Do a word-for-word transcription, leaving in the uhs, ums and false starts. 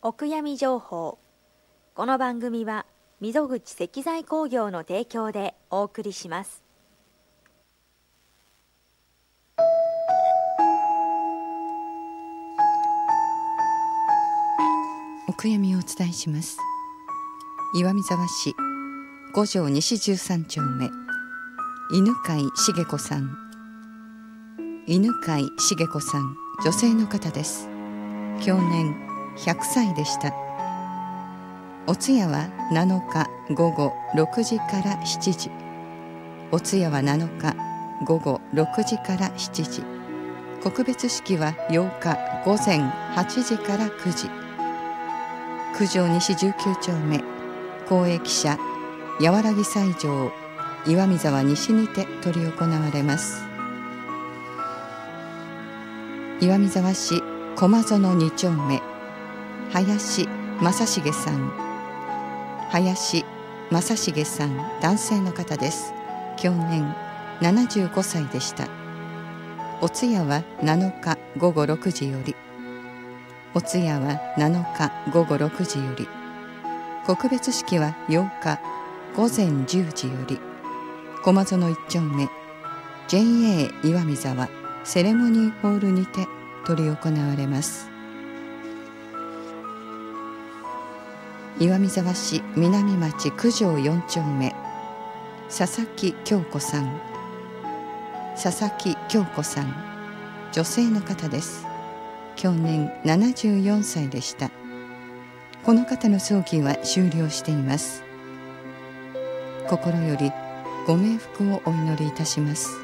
お悔やみ情報。この番組は溝口石材工業の提供でお送りします。 お悔やみをお伝えします。岩見沢市五条西十三丁目、犬飼茂子さん。犬飼茂子さん、女性の方です。享年ひゃくさいでした。お通夜はなのか午後ろくじからしちじ。お通夜はなのか午後ろくじからしちじ。告別式はようか午前はちじからくじ。九条西じゅうきゅう丁目、公益社やわらぎ斎場岩見沢西にて執り行われます。岩見沢市駒園に丁目、林正成さん。林正成さん、男性の方です。享年ななじゅうごさいでした。お通夜はなのか午後ろくじより。お通夜はなのか午後ろくじより。告別式はようか午前じゅうじより。駒園いち丁目 ジェイエー 岩見沢セレモニーホールにて執り行われます。岩見沢市南町九条よん丁目、佐々木京子さん。佐々木京子さん、女性の方です。享年ななじゅうよんさいでした。この方の葬儀は終了しています。心よりご冥福をお祈りいたします。